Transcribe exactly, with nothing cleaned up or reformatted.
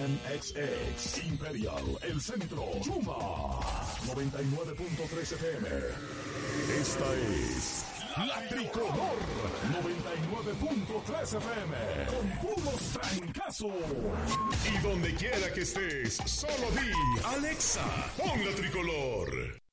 M X X, Imperial, El Centro, Yuma, noventa y nueve punto tres F M. Esta es La Tricolor, noventa y nueve punto tres F M, con puros trancazos. Y donde quiera que estés, solo di, Alexa, pon La Tricolor.